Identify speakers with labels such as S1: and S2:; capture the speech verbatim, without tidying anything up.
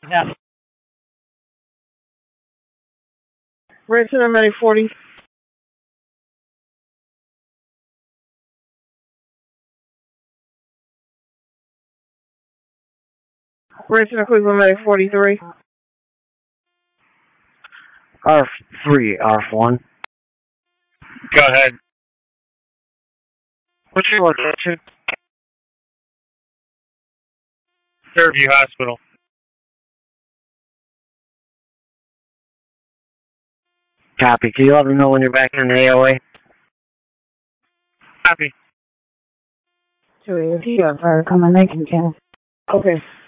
S1: Yeah. Richard, I'm at forty. Richard, Cleveland, at forty-three.
S2: R three, R one.
S3: Go ahead.
S2: What's your location?
S3: Fairview Hospital.
S2: Copy. Can you let me know when you're back in the A O A?
S3: Copy.
S1: two eighty. Yeah, fire coming, they can count. Okay.